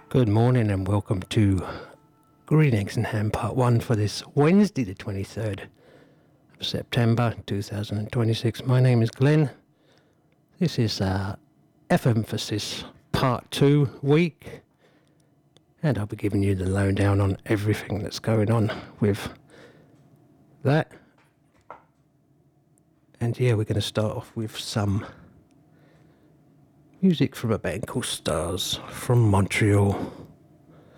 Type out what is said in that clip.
Good morning and welcome to Green Eggs and Ham Part 1 for this Wednesday the 23rd of September 2026. My name is Glenn. This is F-Emphasis Part 2 week, and I'll be giving you the lowdown on everything that's going on with that. And yeah, we're going to start off with some music from a band called Stars from Montreal.